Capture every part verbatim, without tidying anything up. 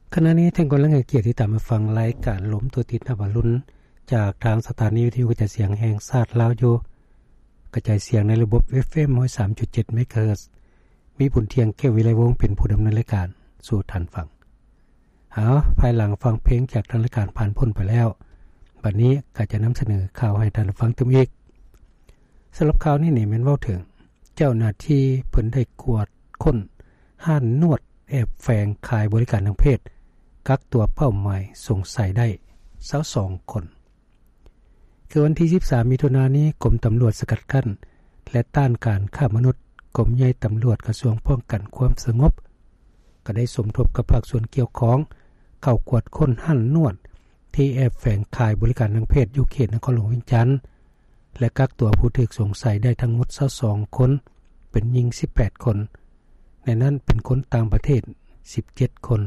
ขณะนี้ท่านกำลังให้เกียรติที่ตามมาฟังรายการล้มตัวติดนบรุณจากทางสถานีวิทยุกระจายเสียงแห่งชาติลาวอยู่กระจายเสียงในระบบ เอฟ เอ็ม หนึ่งร้อยสามจุดเจ็ด เมกะเฮิรตซ์มีบุญเทียงแก้ววิไลวงศ์เป็นผู้ดำเนินรายการสู่ท่านฟังเอาภายหลังฟังเพลงจากทางรายการผ่านพ้นไปแล้วบัดนี้ก็จะนำเสนอข่าวให้ท่านฟังเต็มอีกสำหรับข่าวนี้นี่แม่นเว้าถึงเจ้าหน้าที่เพิ่นได้กวดค้นห้านนวดแอบแฝงขายบริการทางเพศกักตัวเป้าหมายสงสัยได้ยี่สิบสองคนคือวันที่สิบสามมิถุนายนนี้กรมตำรวจสกัดกั้นและต้านการค้ามนุษย์กรมใหญ่ตำรวจกระทรวงป้องกันความสงบก็ได้สมทบกับภาคส่วนเกี่ยวข้องเข้ากวดค้นห้านนวดที่แอบแฝงขายบริการทางเพศอยู่เขตนครหลวงเวียงจันทน์และกักตัวผู้ถูกสงสัยได้ทั้งหมดยี่สิบสองคนเป็นหญิงสิบแปดคนในนั้นเป็นคนต่างประเทศสิบเจ็ดคน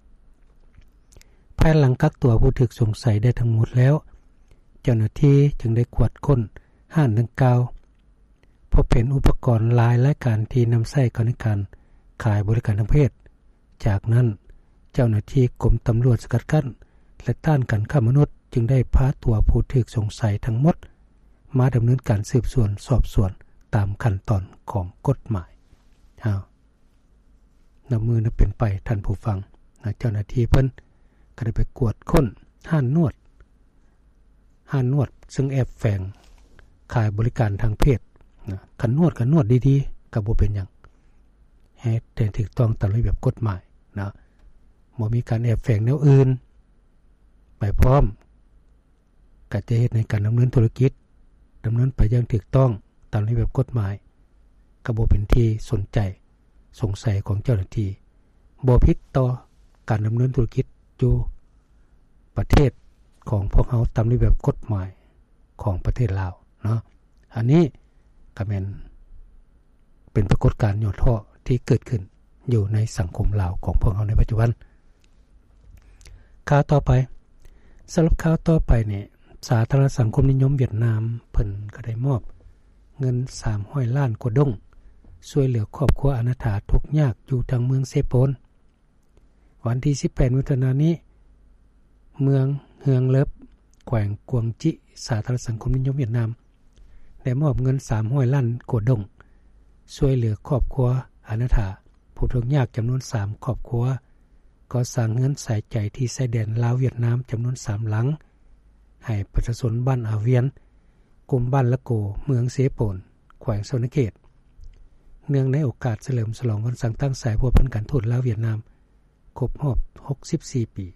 ภายหลังกักตัวผู้ถูกสงสัยได้ทั้งหมดแล้วเจ้าหน้าที่จึงได้กวดค้นห้านดังกล่าวพบเห็นอุปกรณ์หลายรายการที่นำใช้ในการขายบริการทางเพศจากนั้นเจ้าหน้าที่กรมตำรวจสกัดกั้นและต้านการค้ามนุษย์จึงได้พาตัวผู้ถูกสงสัยทั้งหมดมาดำเนินการสืบสวนสอบสวนตามขั้นตอนของกฎหมายอ้าวนำมือนั้นเป็นไปท่านผู้ฟังนะเจ้าหน้าที่เพิ่นก็ได้ไปกวดค้นห้านนวดห้านนวดซึ่งแอบแฝงขายบริการทางเพศนะคันนวดก็นวดดีๆก็บ่เป็นหยังให้แต่ถูกต้องตามระเบียบกฎหมายนะบ่มีการแอบแฝงแนวอื่นไปพร้อมก็จะเฮ็ดในการดำเนินธุรกิจดำเนินไปอย่างถูกต้องตามระเบียบกฎหมายก็บ่เป็นที่สนใจสงสัยของเจ้าหน้าที่บ่ผิดต่อการดำเนินธุรกิจอยู่ประเทศของพวกเฮาตามระเบียบกฎหมายของประเทศลาวเนาะอันนี้ก็แม่นเป็นปรากฏการณ์ยอดฮิตที่เกิดขึ้นอยู่ในสังคมลาวของพวกเฮาในปัจจุบันข่าวต่อไปสำหรับข่าวต่อไปนี่สาธารณสังคมนิยมเวียดนามเพิ่นก็ได้มอบเงินสามร้อยล้านกว่าดงช่วยเหลือครอบครัวอนาถาทุกข์ยากอยู่ทางเมืองเซโปนวันที่สิบแปดมิถุนายนนี้เมืองเฮืองเลิบแขวงกวงจิสาธารณสังคมนิยมเวียดนามได้มอบเงินสามร้อยล้านกว่าดงช่วยเหลือครอบครัวอนาถาผู้ทุกข์ยากจำนวนสามครอบครัวก่อสร้างเงินสายใจที่ชายแดนลาวเวียดนามจำนวนสามหลังให้ประชาชนบ้านอาเวียนกลุ่มบ้านละโกเมืองเซโปนแขวงโซนเขตเนื่องในโอกาสเฉลิมฉลองวันสั่งตั้งสายพัวพันการทูตลาวเวียดนามครบรอบหกสิบสี่ปี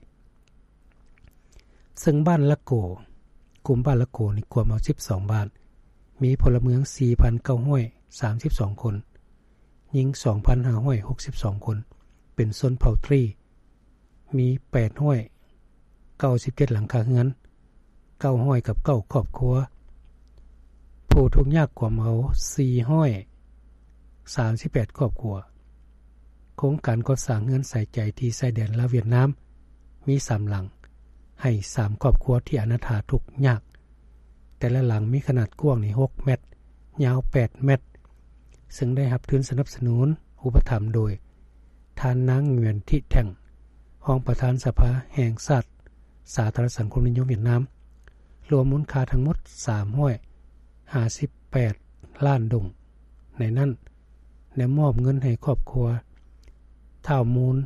ซึ่งบ้านละโกกลุ่มบ้านละโกนี่กว่ามาสิบสองบ้านมีพลเมือง สี่พันเก้าร้อยสามสิบสอง คนหญิง สองพันห้าร้อยหกสิบสอง คนเป็นชนเผ่าตรีมีแปดร้อยเก้าสิบเจ็ดหลังคาเรือนเก้าร้อยกับเก้าครอบครัวผู้ทุกข์ยากกว่าเมาสี่ร้อยสามสิบแปดครอบครัวโครงการก่อสร้างเรือนใส่ใจที่ชายแดนลาวเวียดนามมีสามหลังให้สามครอบครัวที่อนาถาทุกข์ยากแต่ละหลังมีขนาดกว้างนี่หกเมตรยาวแปดเมตรซึ่งได้รับทุนสนับสนุนอุปถัมภ์โดยท่านนางเงวียนทิแท่งรองประธานสภาแห่งชาติสาธารณสังคมนิยมเวียดนามรวมมูลค่าทั้งหมดสามร้อยห้าสิบแปดล้านดงในนั้นได้มอบเงินให้ครอบครัวเท่ามูล